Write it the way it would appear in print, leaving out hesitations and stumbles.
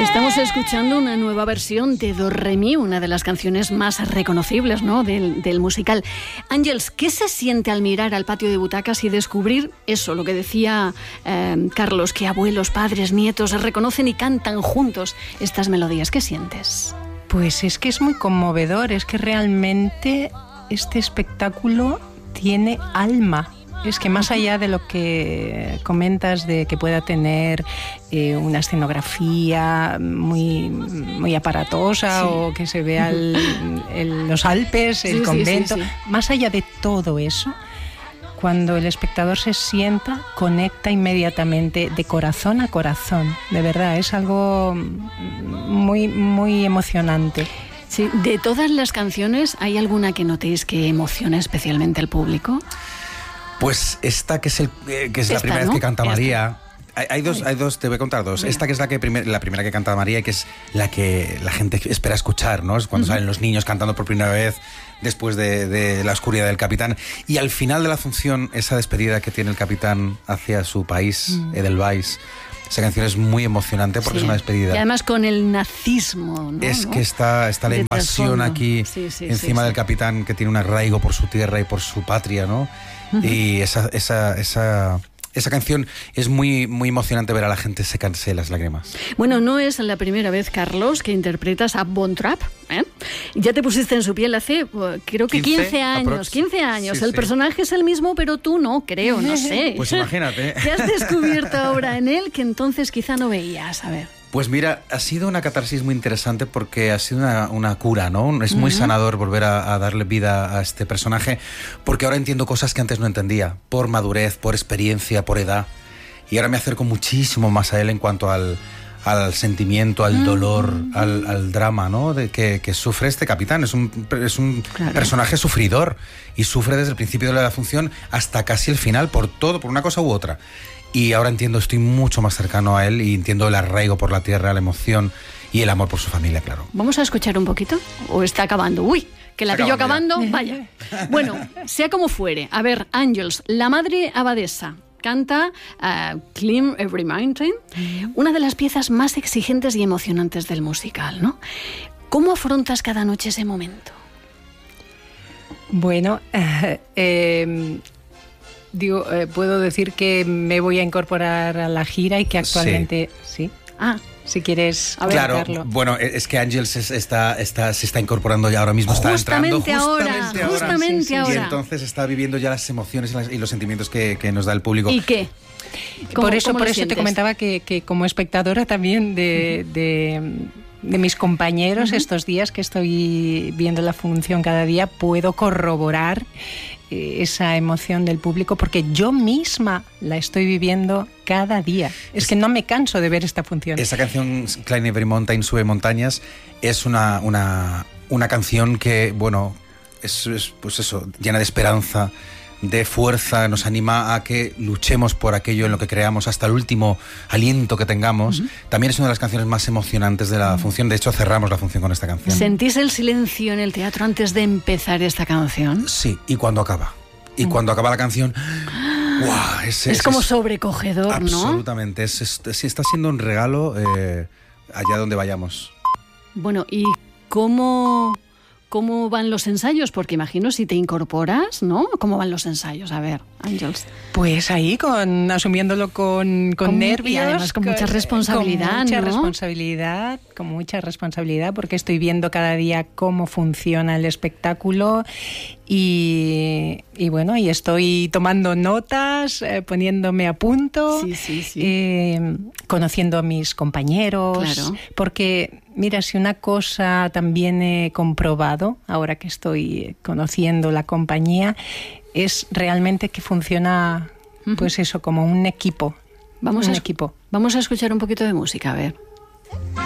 Estamos escuchando una nueva versión de Do Re Mi, una de las canciones más reconocibles, ¿no?, del musical. Àngels, ¿qué se siente al mirar al patio de butacas y descubrir eso, lo que decía Carlos, que abuelos, padres, nietos reconocen y cantan juntos estas melodías? ¿Qué sientes? Pues es que es muy conmovedor, es que realmente este espectáculo tiene alma. Es que más allá de lo que comentas de que pueda tener una escenografía muy aparatosa, sí, o que se vea los Alpes, el convento, más allá de todo eso, cuando el espectador se sienta, conecta inmediatamente de corazón a corazón. De verdad, es algo muy, muy emocionante. Sí, de todas las canciones, ¿hay alguna que notéis que emociona especialmente al público? Pues esta que es la primera vez que canta María. Hay dos, te voy a contar dos. Mira. Esta que es la primera que canta María, que es la que la gente espera escuchar, ¿no? Es cuando salen los niños cantando por primera vez después de la oscuridad del capitán. Y al final de la función, esa despedida que tiene el capitán hacia su país, Edelweiss. Esa canción es muy emocionante porque es una despedida. Y además con el nazismo, ¿no? Es que está la invasión aquí encima del capitán, que tiene un arraigo por su tierra y por su patria, ¿no? Y esa canción es muy, muy emocionante, ver a la gente secarse las lágrimas. Bueno, no es la primera vez, Carlos, que interpretas a Von Trapp, ¿eh? Ya te pusiste en su piel hace, creo que 15 años. 15 años. Sí, el personaje es el mismo, pero tú no, creo, no sé. Pues imagínate. ¿Qué has descubierto ahora en él que entonces quizá no veías? A ver. Pues mira, ha sido una catarsis muy interesante porque ha sido una cura, ¿no? Es muy sanador volver a darle vida a este personaje, porque ahora entiendo cosas que antes no entendía, por madurez, por experiencia, por edad. Y ahora me acerco muchísimo más a él en cuanto al sentimiento, al dolor, al drama, ¿no?, de que sufre este capitán. Es un personaje sufridor y sufre desde el principio de la función hasta casi el final, por una cosa u otra. Y ahora estoy mucho más cercano a él y entiendo el arraigo por la tierra, la emoción y el amor por su familia, claro. ¿Vamos a escuchar un poquito? ¿O está acabando? ¡Uy! Que la pillo acabando, vaya. Bueno, sea como fuere. A ver, Àngels, la madre abadesa canta Climb Every Mountain, una de las piezas más exigentes y emocionantes del musical, ¿no? ¿Cómo afrontas cada noche ese momento? Bueno, puedo decir que me voy a incorporar a la gira y que actualmente sí. Si quieres claro, bueno, es que Àngels se está incorporando ya ahora mismo, justamente ahora. Y entonces está viviendo ya las emociones y los sentimientos que nos da el público. ¿Y qué? Por eso te comentaba que como espectadora también de mis compañeros, estos días que estoy viendo la función cada día, puedo corroborar esa emoción del público, porque yo misma la estoy viviendo cada día. Es que no me canso de ver esta función. Esa canción, Climb Every Mountain, Sube Montañas, es una canción que, bueno, es pues eso, llena de esperanza, de fuerza, nos anima a que luchemos por aquello en lo que creamos hasta el último aliento que tengamos. También es una de las canciones más emocionantes de la función. De hecho, cerramos la función con esta canción. ¿Sentís el silencio en el teatro antes de empezar esta canción? Sí, y cuando acaba. Y cuando acaba la canción, ¡wow! Es como sobrecogedor, absolutamente, ¿no? Sí, está siendo un regalo allá donde vayamos. Bueno, ¿y cómo van los ensayos? Porque imagino si te incorporas, ¿no? ¿Cómo van los ensayos? A ver, Àngels. Pues ahí, asumiéndolo con nervios. Y además con mucha responsabilidad, con mucha responsabilidad, porque estoy viendo cada día cómo funciona el espectáculo y bueno, y estoy tomando notas, poniéndome a punto, conociendo a mis compañeros, porque mira, si una cosa también he comprobado ahora que estoy conociendo la compañía, es realmente que funciona, pues eso, como un equipo. Vamos a escuchar un poquito de música, a ver.